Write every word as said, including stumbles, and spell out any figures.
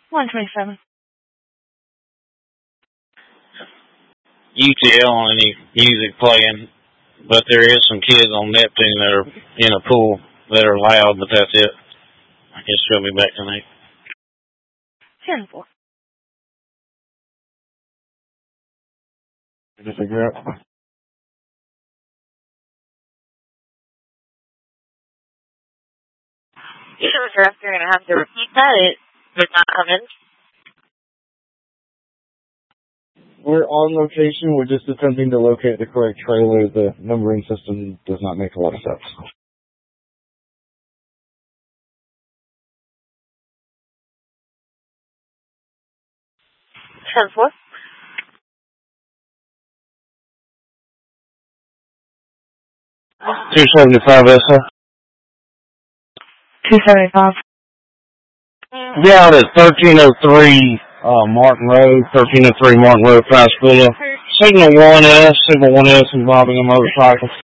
one twenty-seven. U T L and any music playing, but there is some kids on Neptune that are in a pool that are loud, but that's it. I guess she'll be back tonight. ten four. Did you figure out? You're going to have to repeat that. It did not come in. We're on location. We're just attempting to locate the correct trailer. The numbering system does not make a lot of sense. ten four. two seventy-five S R. two seventy-five. Be out at thirteen oh three uh, Martin Road, thirteen oh three Martin Road, Pascagoula. Signal one S, Signal one S involving a motorcycle.